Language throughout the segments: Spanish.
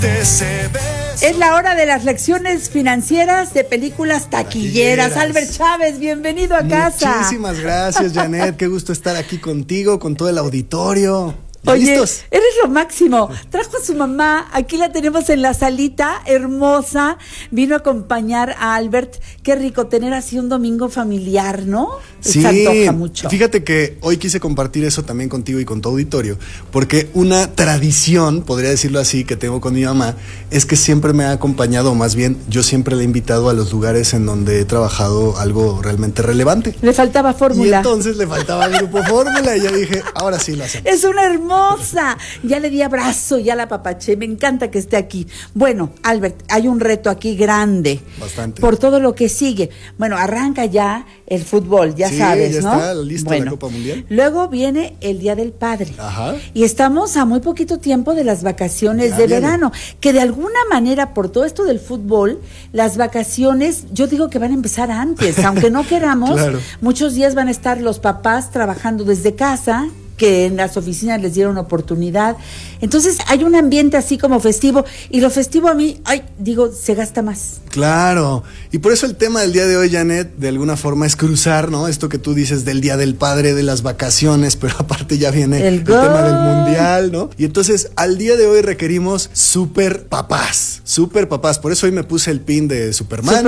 Es la hora de las lecciones financieras de películas taquilleras. Albert Chávez, bienvenido a casa. Muchísimas gracias, Janet. Qué gusto estar aquí contigo, con todo el auditorio. Oye, ¿listos? Eres lo máximo. Trajo a su mamá, aquí la tenemos en la salita, hermosa. Vino a acompañar a Albert. Qué rico tener así un domingo familiar, ¿no? Sí, se antoja mucho. Fíjate que hoy quise compartir eso también contigo y con tu auditorio, porque una tradición, podría decirlo así, que tengo con mi mamá, es que siempre me ha acompañado, o más bien, yo siempre le he invitado a los lugares en donde he trabajado algo realmente relevante. Le faltaba fórmula. Y entonces le faltaba el grupo Fórmula y yo dije, ahora sí lo hacemos. Es una hermosa. Ya le di abrazo, ya la apapaché. Me encanta que esté aquí. Bueno, Albert, hay un reto aquí grande. Bastante. Por todo lo que sigue. Bueno, arranca ya el fútbol, ya sabes, ya ¿no? Está lista la Copa Mundial. Luego viene el Día del Padre. Ajá. Y estamos a muy poquito tiempo de las vacaciones ya de viene. verano. Que de alguna manera, por todo esto del fútbol, las vacaciones, yo digo que van a empezar antes. Aunque no queramos, claro. Muchos días van a estar los papás trabajando desde casa, que en las oficinas les dieron oportunidad. Entonces hay un ambiente así como festivo, y lo festivo a mí, se gasta más. Claro, y por eso el tema del día de hoy, Janet, de alguna forma es cruzar, ¿no? Esto que tú dices del Día del Padre, de las vacaciones, pero aparte ya viene el tema del Mundial, ¿no? Y entonces al día de hoy requerimos super papás, por eso hoy me puse el pin de Superman.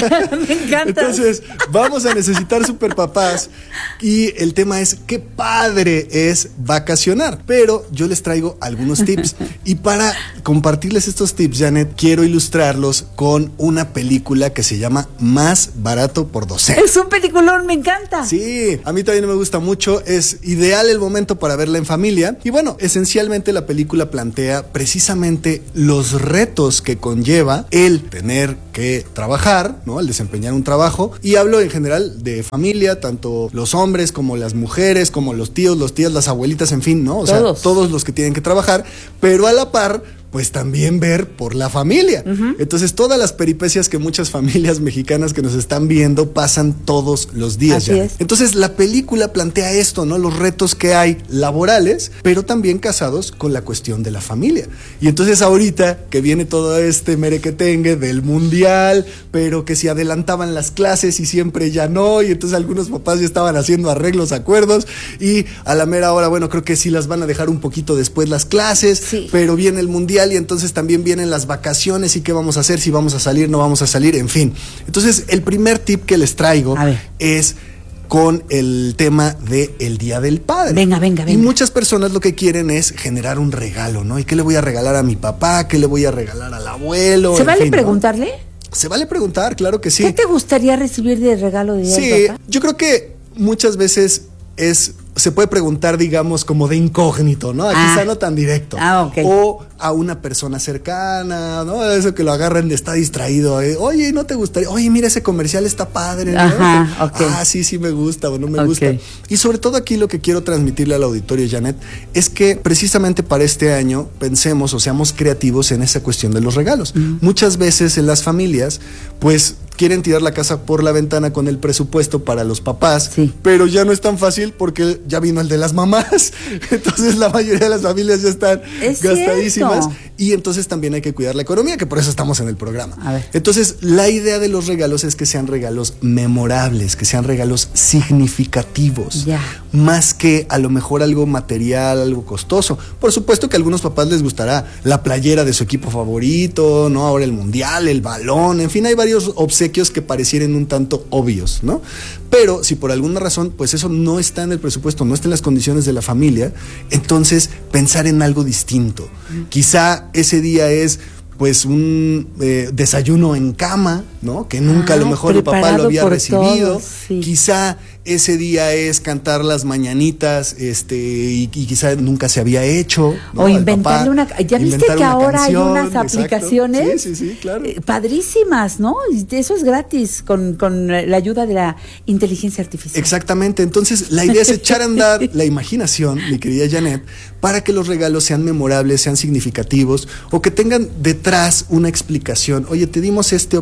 Me encanta. Entonces vamos a necesitar super papás, y el tema es qué padre es vacacionar, pero yo les traigo algunos tips, y para compartirles estos tips, Janet, quiero ilustrarlos con una película que se llama Más Barato por Docena. Es un peliculón, me encanta. Sí, a mí también me gusta mucho, es ideal el momento para verla en familia, y bueno, esencialmente la película plantea precisamente los retos que conlleva el tener que trabajar, ¿no? El desempeñar un trabajo, y hablo en general de familia, tanto los hombres como las mujeres, como los tíos, las tías, las abuelitas, en fin, ¿no? O sea, todos los que tienen que trabajar, pero a la par, pues también ver por la familia. Uh-huh. Entonces, todas las peripecias que muchas familias mexicanas que nos están viendo pasan todos los días. Así es. Entonces, la película plantea esto, ¿no? Los retos que hay laborales, pero también casados con la cuestión de la familia. Y entonces, ahorita que viene todo este merequetengue del Mundial, pero que si adelantaban las clases y siempre ya no, y entonces algunos papás ya estaban haciendo arreglos, acuerdos, y a la mera hora, bueno, creo que sí las van a dejar un poquito después las clases, sí, pero viene el Mundial, y entonces también vienen las vacaciones, y qué vamos a hacer, si vamos a salir, no vamos a salir, en fin. Entonces, el primer tip que les traigo es con el tema del Día del Padre. Venga. Y muchas personas lo que quieren es generar un regalo, ¿no? ¿Y qué le voy a regalar a mi papá? ¿Qué le voy a regalar al abuelo? ¿Se vale preguntarle? ¿No? Se vale preguntar, claro que sí. ¿Qué te gustaría recibir de regalo de Día del Papá? Yo creo que muchas veces se puede preguntar, digamos, como de incógnito, ¿no? Quizá no tan directo. Okay. O a una persona cercana, ¿no? Eso que lo agarran, está distraído. Oye, ¿no te gustaría? Oye, mira, ese comercial está padre, ¿no? Ajá, okay. Sí me gusta o no me gusta. Y sobre todo aquí lo que quiero transmitirle al auditorio, Janet, es que precisamente para este año pensemos o seamos creativos en esa cuestión de los regalos. Muchas veces en las familias, pues, quieren tirar la casa por la ventana con el presupuesto para los papás, pero ya no es tan fácil porque ya vino el de las mamás. Entonces la mayoría de las familias ya están gastadísimas, y entonces también hay que cuidar la economía, que por eso estamos en el programa. Entonces la idea de los regalos es que sean regalos memorables, que sean regalos significativos, más que a lo mejor algo material, algo costoso. Por supuesto que a algunos papás les gustará la playera de su equipo favorito, ¿no? Ahora el Mundial, el balón, en fin, hay varios obsequios que parecieran un tanto obvios, ¿no? Pero si por alguna razón, pues eso no está en el presupuesto, no está en las condiciones de la familia, entonces pensar en algo distinto. Quizá ese día es pues un desayuno en cama, ¿no? Que nunca a lo mejor el papá lo había recibido. Quizá ese día es cantar las mañanitas, y quizá nunca se había hecho, ¿no? O inventarle una... ¿Ya viste que ahora hay unas aplicaciones? Sí, claro. Padrísimas, ¿no? Y eso es gratis con la ayuda de la inteligencia artificial. Exactamente. Entonces, la idea es echar a andar la imaginación, mi querida Janet, para que los regalos sean memorables, sean significativos, o que tengan detrás una explicación. Oye, te dimos este obsequio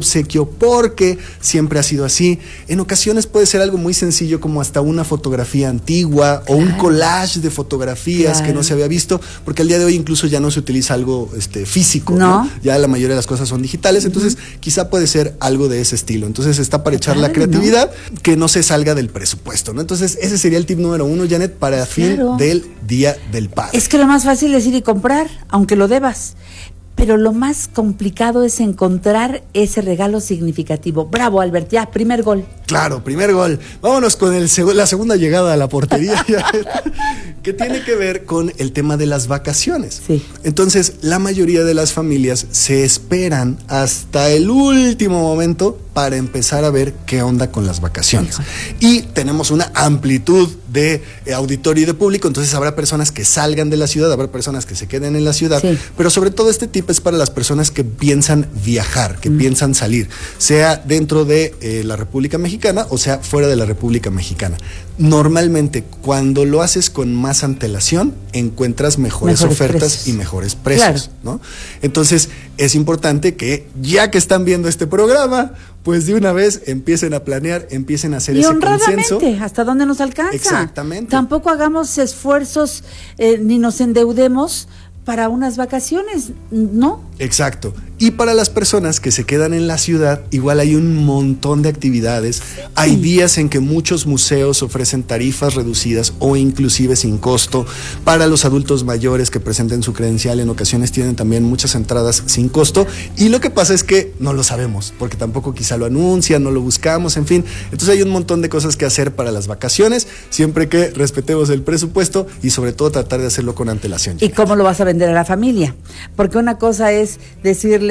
futuro porque siempre ha sido así. En ocasiones puede ser algo muy sencillo como hasta una fotografía antigua o un collage de fotografías que no se había visto, porque al día de hoy incluso ya no se utiliza algo físico, ¿no? Ya la mayoría de las cosas son digitales, entonces quizá puede ser algo de ese estilo. Entonces está para echar la creatividad, que no se salga del presupuesto, ¿no? Entonces ese sería el tip número 1, Janet, para fin del Día del Padre. Es que lo más fácil es ir y comprar, aunque lo debas. Pero lo más complicado es encontrar ese regalo significativo. Bravo, Albert, ya, primer gol. Claro, primer gol. Vámonos con la segunda llegada a la portería, que tiene que ver con el tema de las vacaciones. Sí. Entonces, la mayoría de las familias se esperan hasta el último momento para empezar a ver qué onda con las vacaciones. Y tenemos una amplitud de auditorio y de público, entonces habrá personas que salgan de la ciudad, habrá personas que se queden en la ciudad, pero sobre todo este tip es para las personas que piensan viajar, que piensan salir, sea dentro de la República Mexicana o sea fuera de la República Mexicana. Normalmente, cuando lo haces con más antelación, encuentras mejores ofertas precios. Y mejores precios, ¿no? Entonces, es importante que, ya que están viendo este programa, pues de una vez empiecen a planear, empiecen a hacer ese consenso. ¿Hasta dónde nos alcanza? Exactamente. Tampoco hagamos esfuerzos ni nos endeudemos para unas vacaciones, ¿no? Exacto. Y para las personas que se quedan en la ciudad, igual hay un montón de actividades. Hay días en que muchos museos ofrecen tarifas reducidas o inclusive sin costo. Para los adultos mayores que presenten su credencial, en ocasiones tienen también muchas entradas sin costo. Y lo que pasa es que no lo sabemos, porque tampoco quizá lo anuncian, no lo buscamos, en fin. Entonces hay un montón de cosas que hacer para las vacaciones, siempre que respetemos el presupuesto y sobre todo tratar de hacerlo con antelación. ¿Y cómo lo vas a vender a la familia? Porque una cosa es decirles,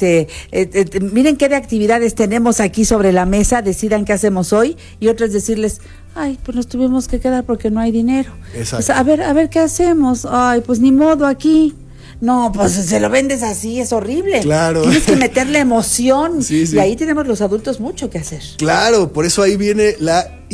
miren qué de actividades tenemos aquí sobre la mesa, decidan qué hacemos hoy, y otra es decirles, ay, pues nos tuvimos que quedar porque no hay dinero. Exacto. Pues, a ver qué hacemos, ay, pues ni modo aquí. No, pues se lo vendes así, es horrible. Claro. Tienes que meterle emoción. Sí. Y ahí tenemos los adultos mucho que hacer. Claro, por eso ahí viene la